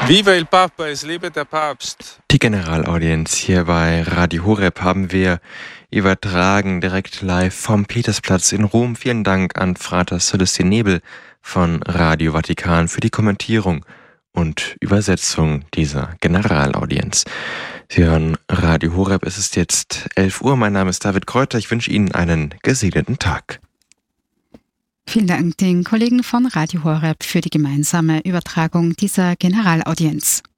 Viva il Papa, es lebe der Papst. Die Generalaudienz hier bei Radio Horeb haben wir übertragen, direkt live vom Petersplatz in Rom. Vielen Dank an Frater Celestin Nebel von Radio Vatikan für die Kommentierung und Übersetzung dieser Generalaudienz. Sie hören Radio Horeb, es ist jetzt 11 Uhr. Mein Name ist David Kräuter, ich wünsche Ihnen einen gesegneten Tag. Vielen Dank den Kollegen von Radio Horeb für die gemeinsame Übertragung dieser Generalaudienz.